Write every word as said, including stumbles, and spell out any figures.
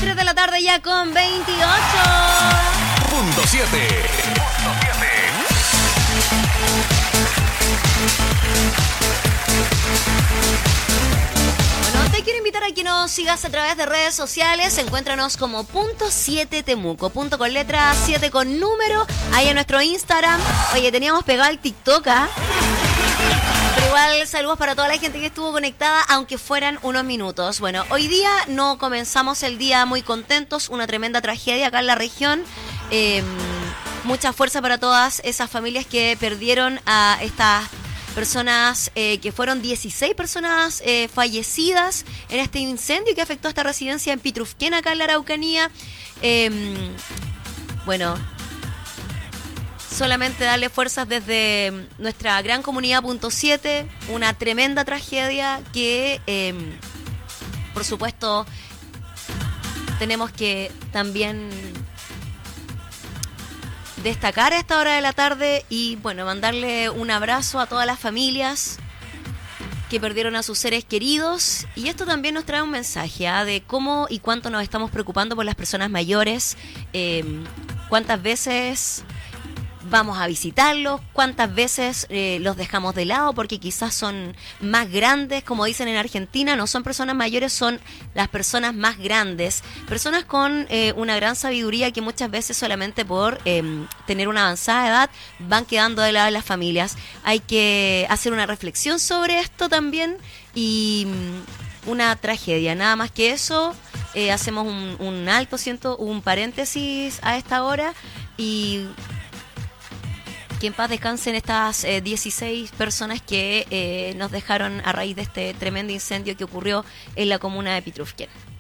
tres de la tarde ya con veintiocho. Punto siete. Punto siete. Bueno, te quiero invitar a que nos sigas a través de redes sociales. Encuéntranos como punto siete Temuco. Punto con letra, siete con número. Ahí en nuestro Instagram. Oye, teníamos pegado el TikTok, ¿ah? Pero igual, saludos para toda la gente que estuvo conectada, aunque fueran unos minutos. Bueno, hoy día no comenzamos el día muy contentos. Una tremenda tragedia acá en la región. Eh, mucha fuerza para todas esas familias que perdieron a estas personas, eh, que fueron dieciséis personas eh, fallecidas en este incendio que afectó a esta residencia en Pitrufquén, acá en la Araucanía. Eh, bueno, solamente darle fuerzas desde nuestra gran comunidad punto siete, una tremenda tragedia que, eh, por supuesto, tenemos que también destacar a esta hora de la tarde y, bueno, mandarle un abrazo a todas las familias que perdieron a sus seres queridos. Y esto también nos trae un mensaje ¿eh? de cómo y cuánto nos estamos preocupando por las personas mayores, eh, cuántas veces vamos a visitarlos, cuántas veces eh, los dejamos de lado porque quizás son más grandes, como dicen en Argentina, no son personas mayores, son las personas más grandes, personas con eh, una gran sabiduría que muchas veces solamente por eh, tener una avanzada edad van quedando de lado de las familias. Hay que hacer una reflexión sobre esto también y mm, una tragedia, nada más que eso. Eh, hacemos un, un alto, siento, un paréntesis a esta hora y que en paz descansen estas eh, dieciséis personas que eh, nos dejaron a raíz de este tremendo incendio que ocurrió en la comuna de Pitrufquén.